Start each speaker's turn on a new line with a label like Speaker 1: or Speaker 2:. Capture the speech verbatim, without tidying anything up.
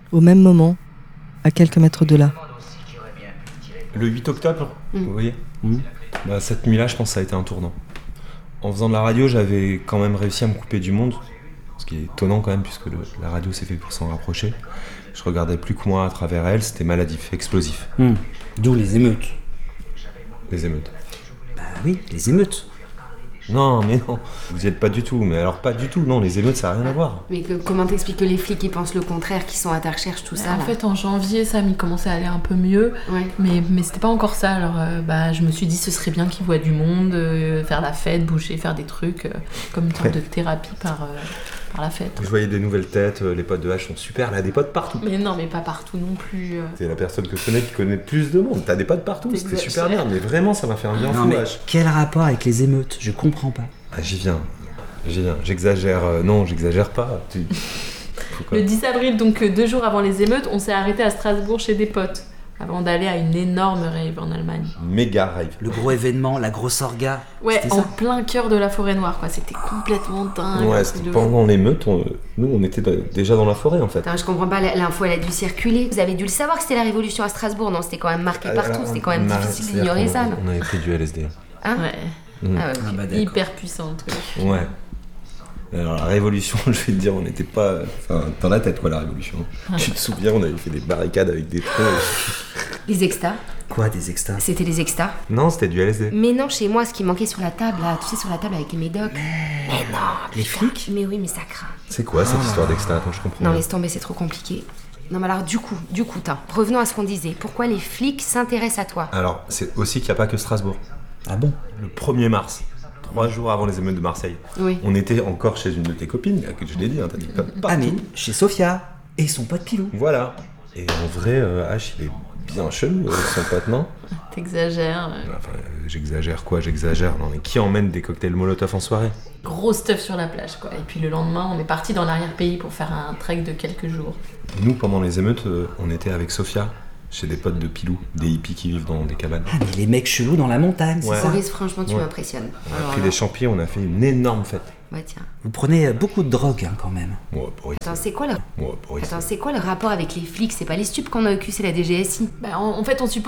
Speaker 1: au même moment, à quelques mètres de là.
Speaker 2: Le huit octobre,
Speaker 3: Mmh.
Speaker 2: vous voyez mmh. Bah, cette nuit-là, je pense que ça a été un tournant. En faisant de la radio, j'avais quand même réussi à me couper du monde, ce qui est étonnant quand même, puisque le, la radio c'est fait pour s'en rapprocher. Je regardais plus que moi à travers elle, c'était maladif, explosif.
Speaker 4: Mmh. D'où les émeutes.
Speaker 2: Les émeutes.
Speaker 4: Bah oui, les émeutes.
Speaker 2: Non, mais non, vous y êtes pas du tout, mais alors pas du tout, non, les émeutes ça n'a rien à voir.
Speaker 3: Mais que, comment t'expliques que les flics ils pensent le contraire, qu'ils sont à ta recherche, tout ça
Speaker 5: En
Speaker 3: là.
Speaker 5: fait, en janvier, Sam, il commençait à aller un peu mieux,
Speaker 3: Ouais.
Speaker 5: mais, mais c'était pas encore ça. Alors, euh, bah, je me suis dit, ce serait bien qu'il voit du monde, euh, faire la fête, bouger, faire des trucs, euh, comme une sorte
Speaker 2: Ouais.
Speaker 5: de thérapie par, euh, par la fête.
Speaker 2: Je voyais des nouvelles têtes, euh, les potes de H sont super, elle a des potes partout.
Speaker 5: Mais non, mais pas partout non plus. euh.
Speaker 2: C'est la personne que je connais qui connaît plus de monde, t'as des potes partout, c'était
Speaker 5: T'exagères.
Speaker 2: super bien, mais vraiment ça m'a fait un bien
Speaker 4: Non
Speaker 2: fou
Speaker 4: mais
Speaker 2: H.
Speaker 4: quel rapport avec les émeutes? Je comprends pas.
Speaker 2: Ah, j'y viens, j'y viens, j'exagère, euh, non, j'exagère pas. Tu... Faut quand
Speaker 5: Le
Speaker 2: même-
Speaker 5: dix avril, donc euh, deux jours avant les émeutes, on s'est arrêté à Strasbourg chez des potes, avant d'aller à une énorme rave en Allemagne.
Speaker 2: Méga rave.
Speaker 4: Le gros événement, la grosse orga.
Speaker 5: Ouais,
Speaker 4: c'était
Speaker 5: en
Speaker 4: ça
Speaker 5: plein cœur de la forêt noire, quoi. C'était complètement dingue.
Speaker 2: Ouais,
Speaker 5: un
Speaker 2: c'était
Speaker 5: truc de
Speaker 2: pendant l'émeute, on- nous on était de- déjà dans la forêt en fait.
Speaker 3: Attends, je comprends pas, l'info elle a dû circuler. Vous avez dû le savoir que c'était la révolution à Strasbourg, non? C'était quand même marqué partout,
Speaker 2: Alors,
Speaker 3: c'était quand même
Speaker 2: on a-
Speaker 3: difficile
Speaker 2: c'est-à-dire
Speaker 3: d'ignorer
Speaker 2: qu'on-
Speaker 3: ça. non
Speaker 2: On avait pris du L S D.
Speaker 3: Hein
Speaker 5: Ouais,
Speaker 2: Mm.
Speaker 3: Ah ouais, ok.
Speaker 4: Ah bah d'accord.
Speaker 5: hyper puissant le truc.
Speaker 2: Ouais. Alors la révolution, je vais te dire, on n'était pas... Enfin, dans la tête quoi la révolution. Tu te souviens, on avait fait des barricades avec des troncs.
Speaker 3: Les extas,
Speaker 4: Quoi, des extas?
Speaker 3: c'était les extas.
Speaker 2: Non, c'était du L S D.
Speaker 3: Mais non, chez moi, ce qui manquait sur la table, là, tu sais, sur la table avec les médocs. Mais non,
Speaker 4: Les flics?
Speaker 3: mais oui, mais ça craint.
Speaker 2: C'est quoi cette histoire d'extra? Attends, je comprends.
Speaker 3: Non,
Speaker 2: pas.
Speaker 3: laisse tomber, c'est trop compliqué. Non, mais alors, du coup, du coup, t'as. Revenons à ce qu'on disait. Pourquoi les flics s'intéressent à toi?
Speaker 2: Alors, c'est aussi qu'il n'y a pas que Strasbourg.
Speaker 4: Ah bon?
Speaker 2: Le premier mars, trois jours avant les émeutes de Marseille,
Speaker 3: Oui.
Speaker 2: on était encore chez une de tes copines, que je l'ai dit, hein, t'as dit pas partout.
Speaker 4: Ah mais chez Sophia et son pote Pilou.
Speaker 2: Voilà. Et en vrai, euh, H, il est bien chelou, euh, son pote, non?
Speaker 5: T'exagères. euh.
Speaker 2: Enfin, euh, j'exagère quoi, j'exagère. Non, mais qui emmène des cocktails Molotov en soirée?
Speaker 5: Gros stuff sur la plage, quoi. Et puis le lendemain, on est parti dans l'arrière-pays pour faire un trek de quelques jours.
Speaker 2: Nous, pendant les émeutes, euh, on était avec Sophia, chez des potes de Pilou, des hippies qui vivent dans des cabanes.
Speaker 4: Ah mais les mecs chelous dans la montagne, c'est
Speaker 2: Ouais.
Speaker 4: ça?
Speaker 3: Boris, franchement, tu
Speaker 2: Ouais.
Speaker 3: m'impressionnes.
Speaker 2: On a
Speaker 3: Alors
Speaker 2: pris
Speaker 3: là,
Speaker 2: des champignons, on a fait une énorme fête.
Speaker 3: ouais, tiens.
Speaker 4: Vous prenez euh, beaucoup de drogue hein, quand même.
Speaker 2: Ouais, Boris.
Speaker 3: Attends, c'est quoi le...
Speaker 2: Ouais, Boris.
Speaker 3: Attends, c'est quoi le rapport avec les flics? C'est pas les stupes qu'on a au cul, c'est la D G S I.
Speaker 5: Bah, en, en fait, on suppose